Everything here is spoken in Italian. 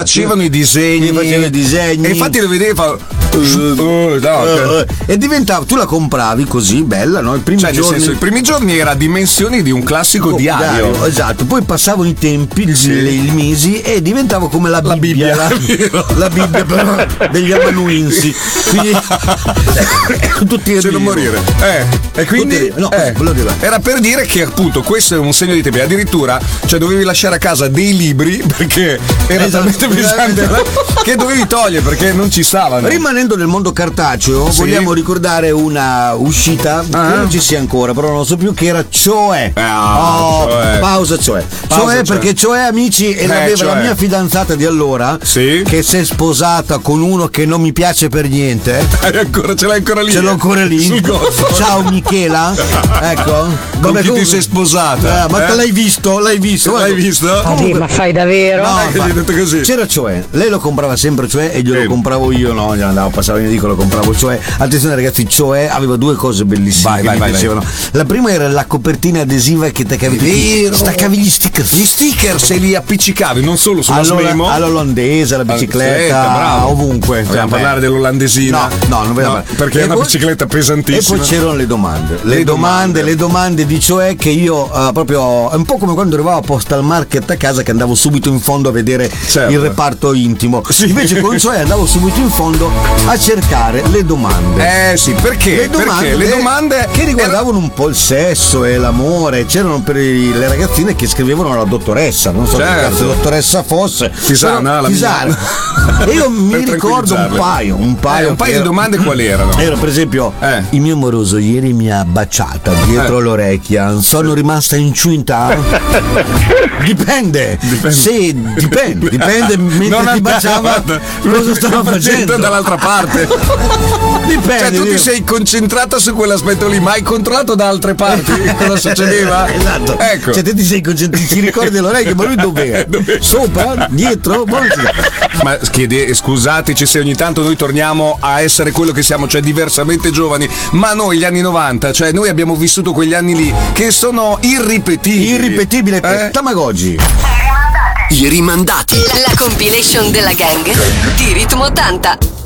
facevano i disegni. E infatti lo vedeva. E diventava, tu la compravi così, bella, no? I primi cioè, giorni. nel senso, i primi giorni era dimensioni di un classico diario. Esatto, poi passavano i tempi, i mesi, e diventava come la Bibbia. La Bibbia però degli amanuensi. Quindi tutti c'è da morire. E quindi era per dire che appunto questo è un segno di tempo. Addirittura, cioè, dovevi lasciare a casa dei libri perché era talmente pesante che dovevi togliere perché non ci stavano. Rimanendo nel mondo cartaceo, vogliamo ricordare una uscita che non ci sia ancora, però non lo so più, che era Cioè. Pausa Cioè. Perché Cioè, amici, aveva la mia fidanzata di allora che si è sposata con uno che non mi piace per niente. Ce l'hai ancora lì? Ce l'ho ancora lì. Ciao Michela. Ecco. Con chi ti sei sposata? Ma te l'hai visto? L'hai visto? Ma fai davvero? No, detto così. C'era Cioè, lei lo comprava sempre Cioè e glielo compravo io, no? Glielo andavo a passare in edicola, lo compravo Cioè. Attenzione ragazzi, Cioè aveva due cose bellissime che mi piacevano. La prima era la copertina adesiva che staccavi gli stickers e li appiccicavi non solo sulla Smemo, all'olandese, la bicicletta, ovunque. Vogliamo parlare dell'olandesina? No, non vogliamo parlare. Perché è una bicicletta pesantissima. E poi c'erano le domande di Cioè che io proprio è un po' come quando arrivavo a Postal Market a casa che andavo subito in fondo a vedere il reparto intimo. Invece con Cioè andavo subito in fondo a cercare le domande. Perché le domande che riguardavano un po' il sesso e l'amore. C'erano per le ragazzine che scrivevano alla dottoressa, non so che cazzo dottoressa fosse. Pisana. E io mi ricordo un paio di domande quali erano? Era per esempio il mio amoroso ieri mi ha baciata dietro l'orecchia, sono rimasta incinta. Dipende. Sì, dipende mentre ti baciava cosa stava facendo dall'altra parte. Dipende. Cioè tu ti sei concentrata su quell'aspetto lì, ma hai controllato da altre parti cosa succedeva? Esatto. Ecco. Cioè te ti sei concentrato, ti ricordi dell'orecchio, ma lui dov'era? Sopra? Dietro? Ma scusateci se ogni tanto noi torniamo a essere quello che siamo, cioè diversamente giovani, ma noi gli anni 90, cioè noi abbiamo vissuto quegli anni lì che sono irripetibili. Tamagotchi. I rimandati. La compilation della gang di Ritmo 80.